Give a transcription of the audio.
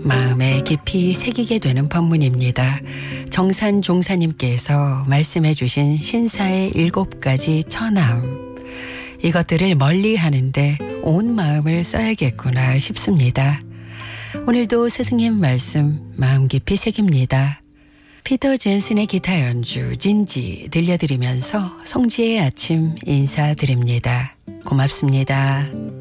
마음에 깊이 새기게 되는 법문입니다. 정산 종사님께서 말씀해 주신 신사의 7가지 처남. 이것들을 멀리 하는데 온 마음을 써야겠구나 싶습니다. 오늘도 스승님 말씀 마음 깊이 새깁니다. 피터 젠슨의 기타 연주 진지 들려드리면서 성지의 아침 인사드립니다. 고맙습니다.